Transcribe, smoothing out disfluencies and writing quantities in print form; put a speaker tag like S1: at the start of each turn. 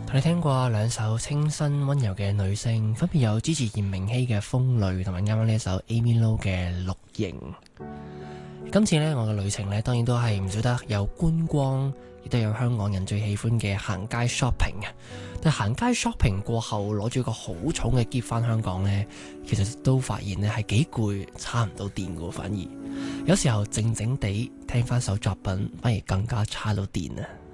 S1: 同你聽過兩首清新溫柔嘅女聲，分別有支持炎明熹嘅《風淚》同埋啱啱呢一首 Amy Lo 嘅《綠螢》。今次呢，我嘅旅程呢，當然都係唔少得有觀光，亦都有香港人最喜歡嘅行街 shopping 嘅。但行街 shopping 過後，攞住個好重嘅篋返香港呢，其實都發現呢係幾攰，差唔到電嘅。反而有時候靜靜地聽返首作品，反而更加差到電啊！